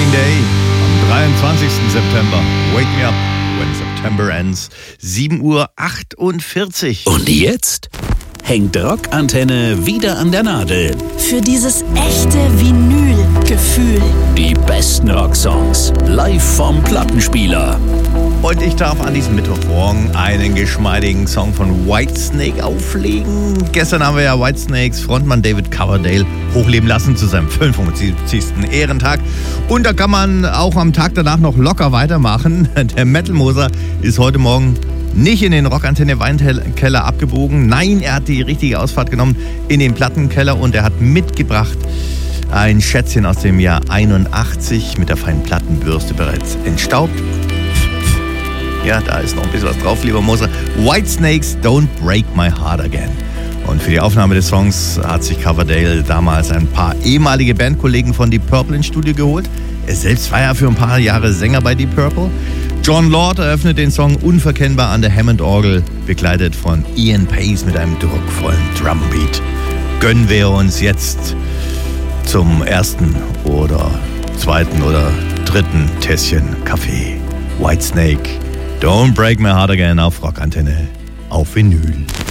Green Day am 23. September. Wake me up when September ends. 7:48 Uhr. Und jetzt hängt Rockantenne wieder an der Nadel. Für dieses echte Vinyl-Gefühl. Die besten Rocksongs live vom Plattenspieler. Und ich darf an diesem Mittwochmorgen einen geschmeidigen Song von Whitesnake auflegen. Gestern haben wir ja Whitesnakes Frontmann David Coverdale hochleben lassen zu seinem 75. Ehrentag. Und da kann man auch am Tag danach noch locker weitermachen. Der Metal-Moser ist heute Morgen nicht in den Rockantenne Weinkeller abgebogen. Nein, er hat die richtige Ausfahrt genommen in den Plattenkeller und er hat mitgebracht ein Schätzchen aus dem Jahr 81 mit der feinen Plattenbürste bereits entstaubt. Ja, da ist noch ein bisschen was drauf, lieber Moser. Whitesnakes, Don't Break My Heart Again. Und für die Aufnahme des Songs hat sich Coverdale damals ein paar ehemalige Bandkollegen von Deep Purple ins Studio geholt. Er selbst war ja für ein paar Jahre Sänger bei Deep Purple. John Lord eröffnet den Song unverkennbar an der Hammond-Orgel, begleitet von Ian Pace mit einem druckvollen Drumbeat. Gönnen wir uns jetzt zum ersten oder zweiten oder dritten Tässchen Kaffee. Whitesnake, Don't Break My Heart Again auf Rockantenne, auf Vinyl.